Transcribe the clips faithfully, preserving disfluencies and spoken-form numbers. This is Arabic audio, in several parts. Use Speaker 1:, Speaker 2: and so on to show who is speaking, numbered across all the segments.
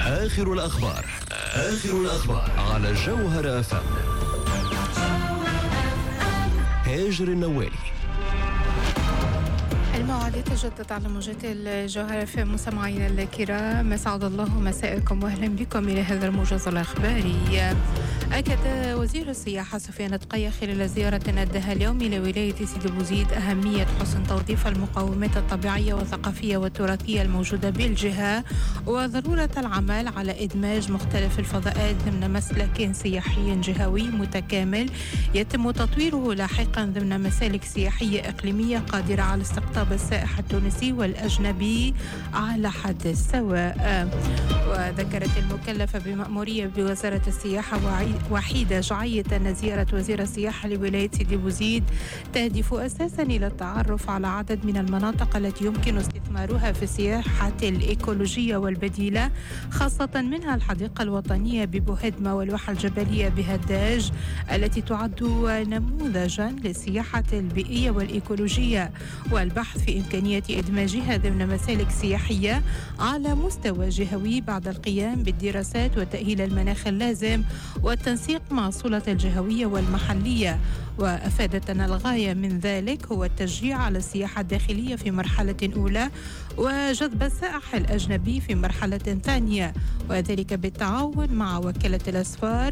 Speaker 1: آخر الأخبار آخر الأخبار على جوهر أف أم. هاجر النوالي.
Speaker 2: الموعد يتجدد على موجات الجوهر في مستمعينا الكرام، مسعد الله مساءكم واهلا بكم الى هذا الموجز الاخباري. أكد وزير السياحة سفيان التقية خلال زيارة أداها اليوم إلى ولاية سيدي بوزيد أهمية حسن توظيف المقومات الطبيعية والثقافية والتراثية الموجودة بالجهة، وضرورة العمل على إدماج مختلف الفضاءات ضمن مسلك سياحي جهوي متكامل يتم تطويره لاحقا ضمن مسالك سياحية إقليمية قادرة على استقطاب السائح التونسي والأجنبي على حد السواء. وذكرت المكلفة بمأمورية بوزارة السياحة وحيدة جعية أن زيارة وزير السياحة لولاية سيدي بوزيد تهدف أساسا إلى التعرف على عدد من المناطق التي يمكن استثمارها في السياحة الإيكولوجية والبديلة، خاصة منها الحديقة الوطنية ببوهدمة والواحة الجبلية بهداج التي تعد نموذجا للسياحة البيئية والإيكولوجية، والبحث في إمكانية إدماجها ضمن مسالك سياحية على مستوى جهوي بعد القيام بالدراسات وتأهيل المناخ اللازم والتنسيق مع السلطات الجهوية والمحلية. وأفادت أن الغاية من ذلك هو التشجيع على السياحة الداخلية في مرحلة أولى وجذب السائح الأجنبي في مرحلة ثانية، وذلك بالتعاون مع وكالة الأسفار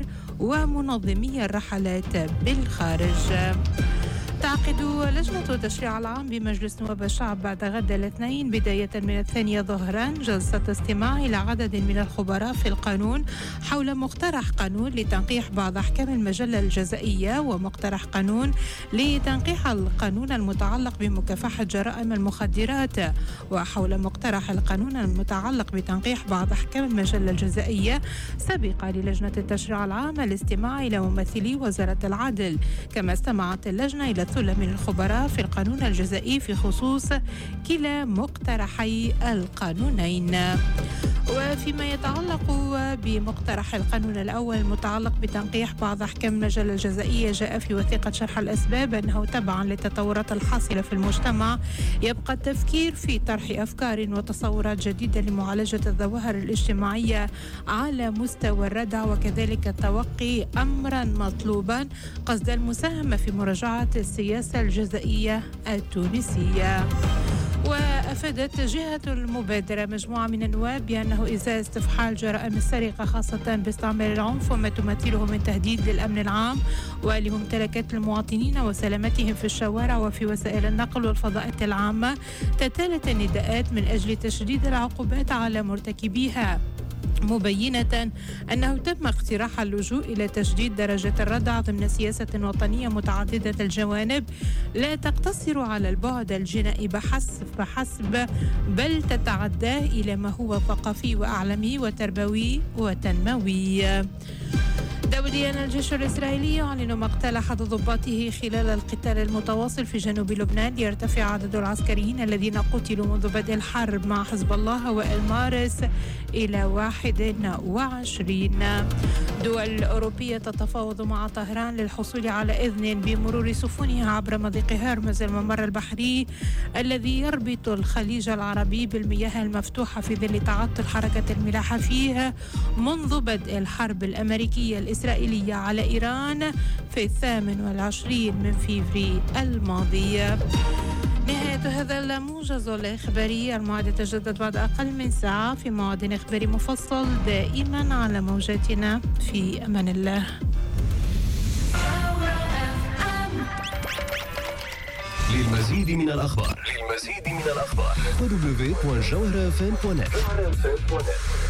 Speaker 2: ومنظمي الرحلات بالخارج. تعقد لجنة التشريع العام بمجلس نواب الشعب بعد غد الاثنين بداية من الثانية ظهرا جلسة استماع إلى عدد من الخبراء في القانون حول مقترح قانون لتنقيح بعض أحكام المجلة الجزائية ومقترح قانون لتنقيح القانون المتعلق بمكافحة جرائم المخدرات، وحول مقترح القانون المتعلق بتنقيح بعض أحكام المجلة الجزائية. سبق للجنة التشريع العام الاستماع إلى ممثلي وزارة العدل، كما استمعت اللجنة إلى ثلة من الخبراء في القانون الجزائي في خصوص كلا مقترحي القانونين. وفيما يتعلق بمقترح القانون الأول المتعلق بتنقيح بعض أحكام المجلة الجزائية، جاء في وثيقة شرح الأسباب أنه تبعا للتطورات الحاصلة في المجتمع يبقى التفكير في طرح أفكار وتصورات جديدة لمعالجة الظواهر الاجتماعية على مستوى الردع، وكذلك التوقي أمرا مطلوبا قصد المساهمة في مراجعة السياسة الجزائية التونسية. وأفادت جهة المبادرة مجموعة من النواب بأنه إزاء استفحال جرائم السرقة خاصة باستعمال العنف وما تمثله من تهديد للأمن العام ولممتلكات المواطنين وسلامتهم في الشوارع وفي وسائل النقل والفضاءات العامة، تتالت النداءات من أجل تشديد العقوبات على مرتكبيها، مبينة أنه تم اقتراح اللجوء إلى تشديد درجة الردع ضمن سياسة وطنية متعددة الجوانب لا تقتصر على البعد الجنائي بحسب بحسب بل تتعداه إلى ما هو ثقافي وأعلامي وتربوي وتنموي. دوليا، الجيش الإسرائيلي يعلن مقتل أحد ضباطه خلال القتال المتواصل في جنوب لبنان، ليرتفع عدد العسكريين الذين قتلوا منذ بدء الحرب مع حزب الله أوائل مارس إلى واحد وعشرين. دول أوروبية تتفاوض مع طهران للحصول على إذن بمرور سفنها عبر مضيق هرمز الممر البحري الذي يربط الخليج العربي بالمياه المفتوحة في ظل تعطل حركة الملاحة فيه منذ بدء الحرب الأمريكية الإسرائيلية على إيران في الثامن والعشرين من فيفري الماضي. نهاية هذا الموجز الإخباري، الموعد يتجدد بعد أقل من ساعة في موعد إخباري مفصل دائما على موجاتنا. في أمان الله.
Speaker 1: للمزيد من الأخبار للمزيد من الأخبار دبليو دبليو دبليو دوت جوهر اف ام دوت نت.